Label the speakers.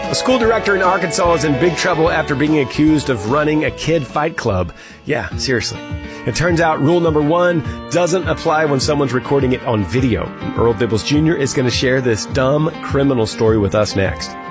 Speaker 1: A school director in Arkansas is in big trouble after being accused of running a kid fight club. Yeah, seriously. It turns out rule number 1 doesn't apply when someone's recording it on video. Earl Dibbles Jr. is going to share this dumb criminal story with us next.